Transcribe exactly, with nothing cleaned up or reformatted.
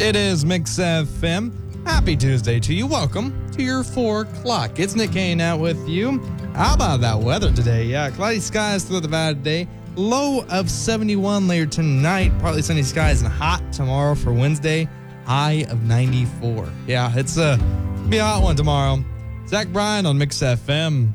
It is Mix F M. Happy Tuesday to you. Welcome to your four o'clock. It's Nick Kane out with you. How about that weather today? Yeah, cloudy skies through the bad today. Low of seventy-one later tonight. Partly sunny skies and hot tomorrow for Wednesday. High of ninety-four. Yeah, it's uh, gonna be a hot one tomorrow. Zach Bryan on Mix F M.